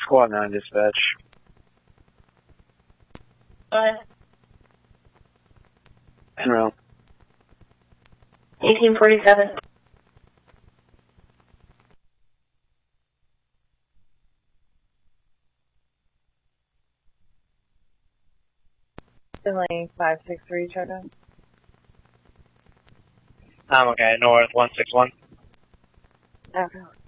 Squad 9 dispatch. Enroll. 1847. Lane 563, check out. I'm okay, north 161. Okay.